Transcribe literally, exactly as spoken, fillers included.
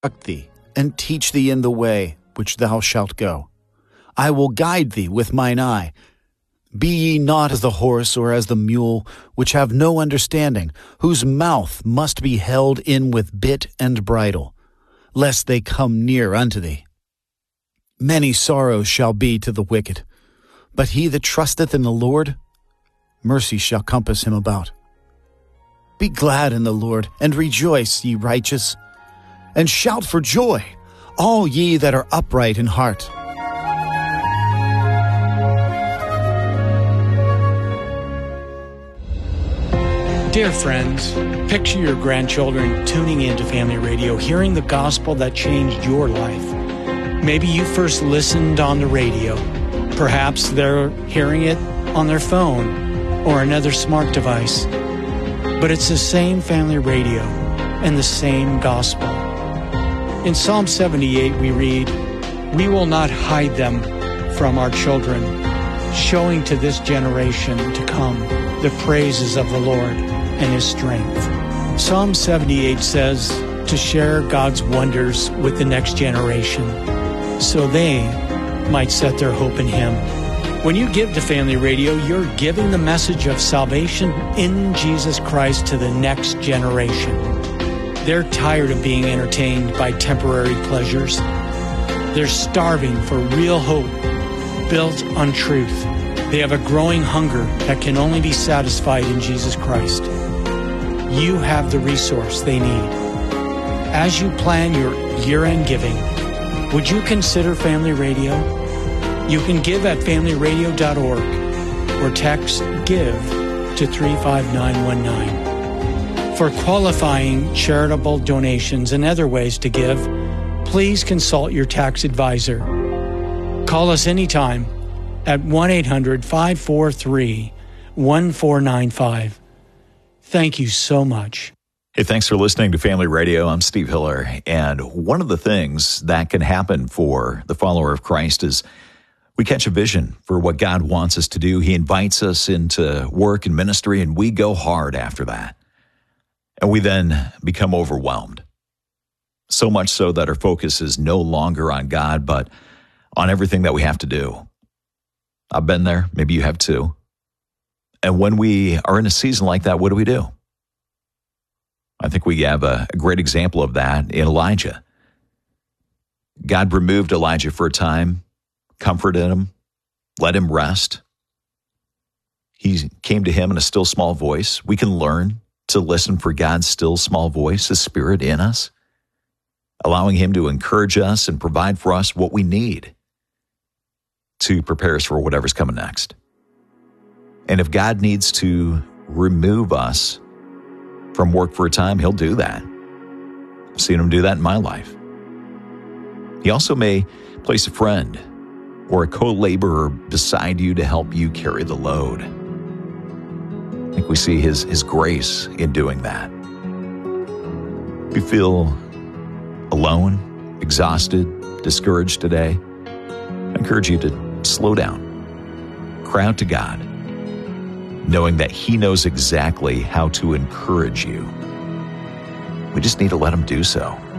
instruct thee, and teach thee in the way which thou shalt go. I will guide thee with mine eye. Be ye not as the horse or as the mule, which have no understanding, whose mouth must be held in with bit and bridle, lest they come near unto thee. Many sorrows shall be to the wicked, but he that trusteth in the Lord, mercy shall compass him about. Be glad in the Lord, and rejoice, ye righteous, and shout for joy, all ye that are upright in heart. Dear friends, picture your grandchildren tuning into Family Radio, hearing the gospel that changed your life. Maybe you first listened on the radio. Perhaps they're hearing it on their phone or another smart device. But it's the same Family Radio and the same gospel. In Psalm seventy-eight we read, "We will not hide them from our children, showing to this generation to come the praises of the Lord and His strength." Psalm seventy-eight says to share God's wonders with the next generation so they might set their hope in Him. When you give to Family Radio, you're giving the message of salvation in Jesus Christ to the next generation. They're tired of being entertained by temporary pleasures. They're starving for real hope built on truth. They have a growing hunger that can only be satisfied in Jesus Christ. You have the resource they need. As you plan your year-end giving, would you consider Family Radio? You can give at family radio dot org or text GIVE to three five nine one nine. For qualifying charitable donations and other ways to give, please consult your tax advisor. Call us anytime at one eight hundred five four three one four nine five. Thank you so much. Hey, thanks for listening to Family Radio. I'm Steve Hiller, and one of the things that can happen for the follower of Christ is we catch a vision for what God wants us to do. He invites us into work and ministry, and we go hard after that. And we then become overwhelmed. So much so that our focus is no longer on God, but on everything that we have to do. I've been there. Maybe you have too. And when we are in a season like that, what do we do? I think we have a, a great example of that in Elijah. God removed Elijah for a time, comforted him, let him rest. He came to him in a still small voice. We can learn to listen for God's still small voice, His Spirit in us, allowing Him to encourage us and provide for us what we need to prepare us for whatever's coming next. And if God needs to remove us from work for a time, He'll do that. I've seen Him do that in my life. He also may place a friend or a co-laborer beside you to help you carry the load. I think we see His, His grace in doing that. If you feel alone, exhausted, discouraged today, I encourage you to slow down, cry out to God, knowing that He knows exactly how to encourage you. We just need to let Him do so.